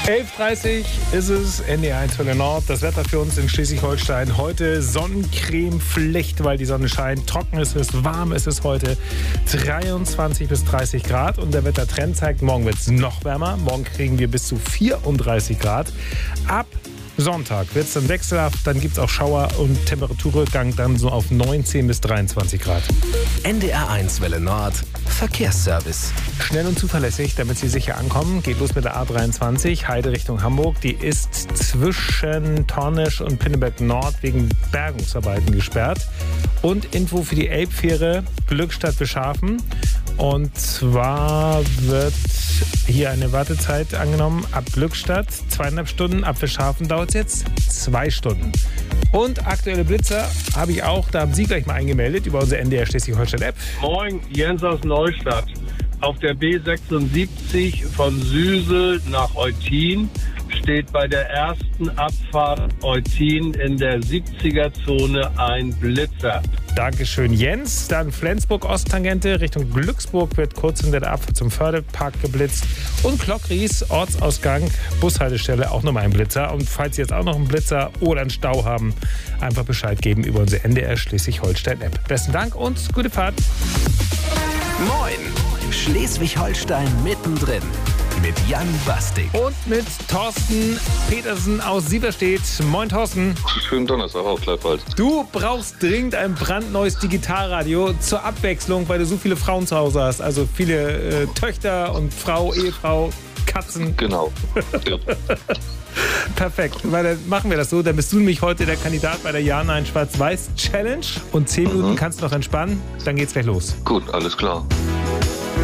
11:30 ist es, NDR1 Welle Nord. Das Wetter für uns in Schleswig-Holstein. Heute Sonnencremepflicht, weil die Sonne scheint. Trocken ist es, warm ist es heute. 23 bis 30 Grad. Und der Wettertrend zeigt, morgen wird es noch wärmer. Morgen kriegen wir bis zu 34 Grad. Ab Sonntag wird es dann wechselhaft. Dann gibt es auch Schauer und Temperaturrückgang dann so auf 19 bis 23 Grad. NDR1 Welle Nord. Verkehrsservice. Schnell und zuverlässig, damit Sie sicher ankommen. Geht los mit der A23, Heide Richtung Hamburg. Die ist zwischen Tornisch und Pinneberg Nord wegen Bergungsarbeiten gesperrt. Und Info für die Elbfähre Glückstadt Beschafen. Und zwar wird hier eine Wartezeit angenommen ab Glückstadt 2,5 Stunden, ab Beschafen dauert es jetzt 2 Stunden. Und aktuelle Blitzer habe ich auch, da haben Sie gleich mal eingemeldet über unsere NDR Schleswig-Holstein-App. Moin, Jens aus Neustadt. Auf der B76 von Süsel nach Eutin steht bei der ersten Abfahrt Eutin in der 70er-Zone ein Blitzer. Dankeschön, Jens. Dann Flensburg-Osttangente Richtung Glücksburg wird kurz hinter der Abfahrt zum Förderpark geblitzt. Und Klockries, Ortsausgang, Bushaltestelle, auch nochmal ein Blitzer. Und falls Sie jetzt auch noch einen Blitzer oder einen Stau haben, einfach Bescheid geben über unsere NDR Schleswig-Holstein-App. Besten Dank und gute Fahrt. Moin, Schleswig-Holstein mittendrin. Mit Jan Bastik. Und mit Thorsten Petersen aus Sieverstedt. Moin, Thorsten. Schönen Donnerstag auch gleichfalls. Du brauchst dringend ein brandneues Digitalradio zur Abwechslung, weil du so viele Frauen zu Hause hast. Also viele Töchter und Frau, Ehefrau, Katzen. Genau. Ja. Perfekt, weil dann machen wir das so. Dann bist du nämlich heute der Kandidat bei der Ja-Nein-Schwarz-Weiß-Challenge. Und 10 Minuten kannst du noch entspannen. Dann geht's gleich los. Gut, alles klar.